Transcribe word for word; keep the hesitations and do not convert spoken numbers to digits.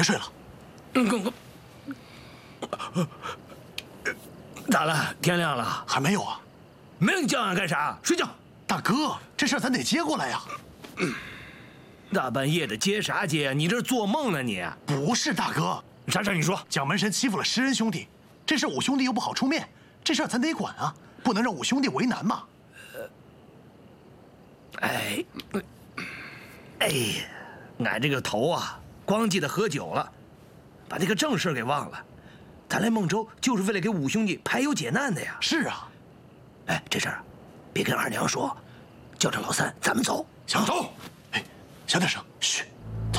睡了。 嗯，公公。咋了？天亮了？ 还没有啊？ 没有你叫俺干啥？睡觉。 大哥，这事儿咱得接过来呀。 大半夜的接啥接啊？你这是做梦呢你？ 不是大哥， 啥事儿你说？ 蒋门神欺负了施恩兄弟，这事五兄弟又不好出面，这事儿咱得管啊，不能让五兄弟为难嘛。 哎，哎呀，俺这个头啊，光记得喝酒了，把这个正事给忘了。咱来孟州就是为了给五兄弟排忧解难的呀。 是啊。 哎，这事儿别跟二娘说，叫着老三，咱们走。 行，走。哎，小点声，嘘。